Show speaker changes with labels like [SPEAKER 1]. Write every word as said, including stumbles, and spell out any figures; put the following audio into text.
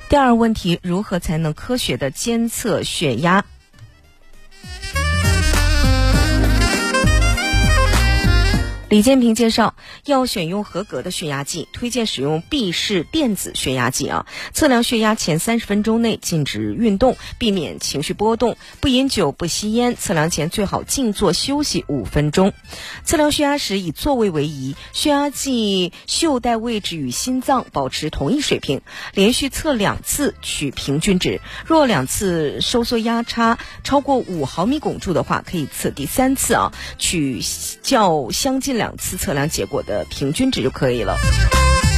[SPEAKER 1] 第二问题，如何才能科学的监测血压？李建平介绍，要选用合格的血压计，推荐使用臂式电子血压计啊。测量血压前三十分钟内禁止运动，避免情绪波动，不饮酒不吸烟。测量前最好静坐休息五分钟。测量血压时以座位为宜，血压计袖带位置与心脏保持同一水平，连续测两次取平均值。若两次收缩压差超过五毫米汞柱的话，可以测第三次啊，取较相近两次测量结果的平均值就可以了。